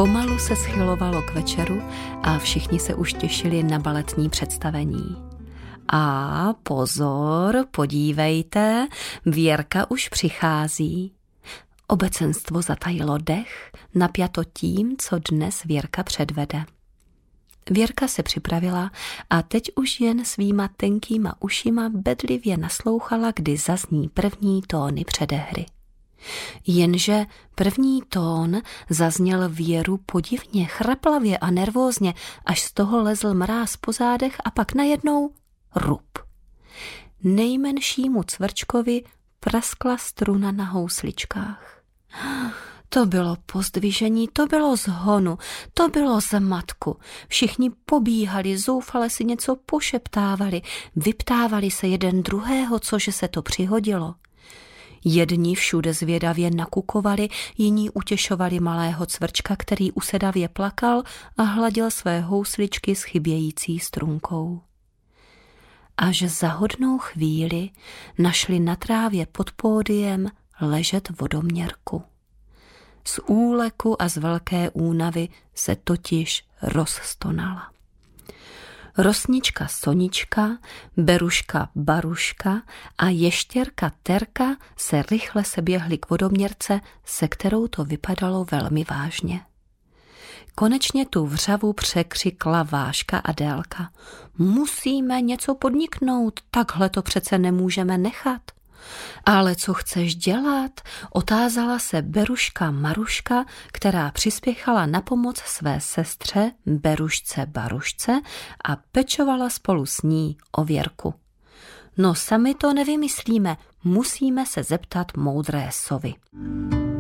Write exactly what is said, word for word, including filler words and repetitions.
Pomalu se schylovalo k večeru a všichni se už těšili na baletní představení. A pozor, podívejte, Věrka už přichází. Obecenstvo zatajilo dech, napjato tím, co dnes Věrka předvede. Věrka se připravila a teď už jen svýma tenkýma ušima bedlivě naslouchala, kdy zazní první tóny předehry. Jenže první tón zazněl Věru podivně, chraplavě a nervózně, až z toho lezl mráz po zádech a pak najednou rup. Nejmenšímu cvrčkovi praskla struna na housličkách. To bylo pozdvižení, to bylo z honu, to bylo z matku. Všichni pobíhali, zoufale si něco pošeptávali, vyptávali se jeden druhého, cože se to přihodilo. Jedni všude zvědavě nakukovali, jiní utěšovali malého cvrčka, který usedavě plakal a hladil své housličky s chybějící strunkou. Až za hodnou chvíli našli na trávě pod pódiem ležet vodoměrku. Z úleku a z velké únavy se totiž rozstonala. Rosnička Sonička, Beruška Baruška a ještěrka Terka se rychle seběhly k vodoměrce, se kterou to vypadalo velmi vážně. Konečně tu vřavu překřikla Váška Adélka. Musíme něco podniknout, takhle to přece nemůžeme nechat. Ale co chceš dělat? Otázala se Beruška Maruška, která přispěchala na pomoc své sestře Berušce Barušce a pečovala spolu s ní o Věrku. No sami to nevymyslíme, musíme se zeptat moudré sovy.